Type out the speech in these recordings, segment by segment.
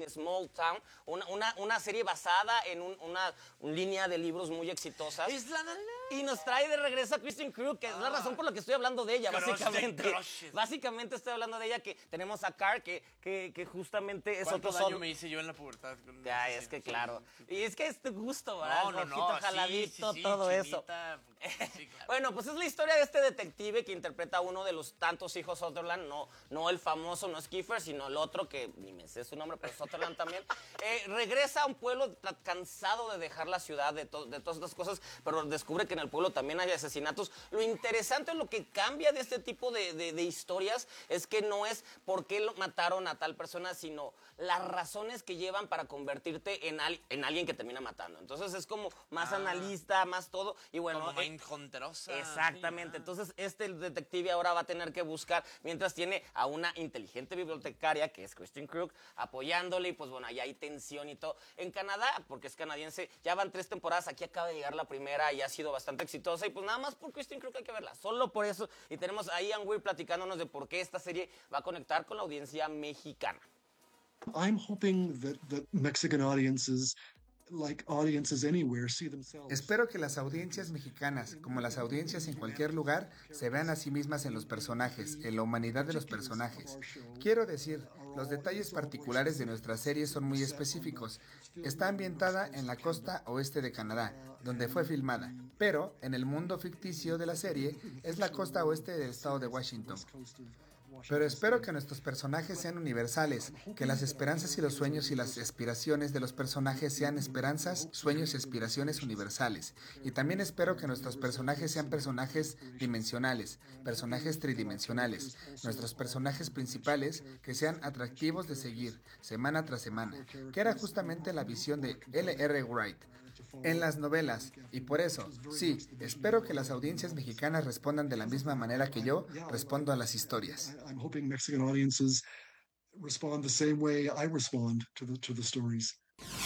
Small Town, una serie basada en una línea de libros muy exitosa. Es la Y nos trae de regreso a Kristin Kreuk, que es la razón por la que estoy hablando de ella, básicamente. Básicamente estoy hablando de ella, que tenemos a Car, que justamente es otro daño me hice yo en la pubertad? Ya, es que claro. Y es que es tu gusto, ¿verdad? No, Jaladito, sí, todo chinita, eso. Sí, claro. Bueno, pues es la historia de este detective que interpreta a uno de los tantos hijos Sutherland, no el famoso, no es Kiefer, sino el otro, que ni me sé su nombre, pero Sutherland también. Regresa a un pueblo cansado de dejar la ciudad, de todas estas cosas, pero descubre que en el pueblo también hay asesinatos. Lo interesante, lo que cambia de este tipo de historias, es que no es por qué lo mataron a tal persona, sino las razones que llevan para convertirte en alguien que termina matando. Entonces es como más analista, más todo. Y bueno, como Mindhunterosa. Exactamente. Entonces este detective ahora va a tener que buscar, mientras tiene a una inteligente bibliotecaria, que es Kristin Kreuk, apoyándole. Y pues bueno, ahí hay tensión y todo. En Canadá, porque es canadiense, ya van 3 temporadas. Aquí acaba de llegar la primera y ha sido bastante exitosa. Y pues nada más por Kristin Kreuk hay que verla. Solo por eso. Y tenemos a Ian Weir platicándonos de por qué esta serie va a conectar con la audiencia mexicana. I'm hoping that Mexican audiences, like audiences anywhere, see themselves. Espero que las audiencias mexicanas, como las audiencias en cualquier lugar, se vean a sí mismas en los personajes, en la humanidad de los personajes. Quiero decir, los detalles particulares de nuestra serie son muy específicos. Está ambientada en la costa oeste de Canadá, donde fue filmada, pero en el mundo ficticio de la serie es la costa oeste del estado de Washington. Pero espero que nuestros personajes sean universales, que las esperanzas y los sueños y las aspiraciones de los personajes sean esperanzas, sueños y aspiraciones universales. Y también espero que nuestros personajes sean personajes dimensionales, personajes tridimensionales. Nuestros personajes principales que sean atractivos de seguir, semana tras semana, que era justamente la visión de L.R. Wright en las novelas. Y por eso, sí, espero que las audiencias mexicanas respondan de la misma manera que yo respondo a las historias. I'm hoping Mexican audiences respond the same way I respond to the stories.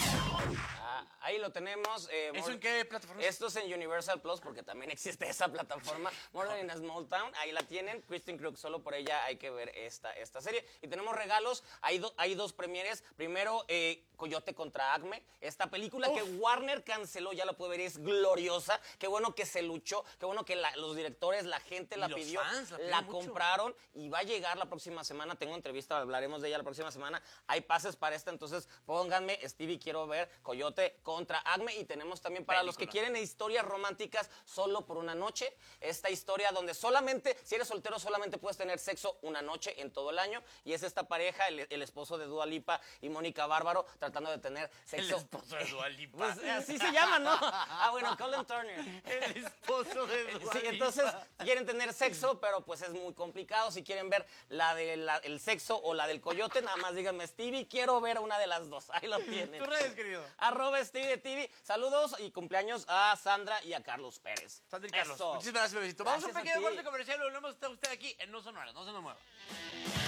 Ahí lo tenemos. ¿Eso en qué plataforma? Esto es en Universal Plus, porque también existe esa plataforma. More Than a Small Town, ahí la tienen. Kristin Kreuk, solo por ella hay que ver esta serie. Y tenemos regalos. Hay 2 premieres. Primero, Coyote contra Acme. Esta película que Warner canceló, ya la puede ver, es gloriosa. Qué bueno que se luchó. Qué bueno que los directores, la gente la pidió. La compraron y va a llegar la próxima semana. Tengo entrevista, hablaremos de ella la próxima semana. Hay pases para esta, entonces pónganme, Stevie, quiero ver Coyote contra Acme. Y tenemos también para los que quieren historias románticas solo por una noche, esta historia donde solamente, si eres soltero, solamente puedes tener sexo una noche en todo el año, y es esta pareja, el esposo de Dua Lipa y Mónica Bárbaro, tratando de tener sexo. El esposo de Dua Lipa. Pues así se llama, ¿no? Bueno, Colin Turner. El esposo de Dua Lipa. Sí, entonces quieren tener sexo, pero pues es muy complicado. Si quieren ver el sexo o la del coyote, nada más díganme, Stevie, quiero ver una de las dos. Ahí lo tienen. ¿Tus redes, querido? @Stevie TV. Saludos y cumpleaños a Sandra y a Carlos Pérez. Sandra y Carlos. Eso. Muchísimas gracias, bebecito. Vamos a un Gracias a pequeño ti. corte comercial. Volvemos a estar usted aquí en No Sonora. No se nos mueva.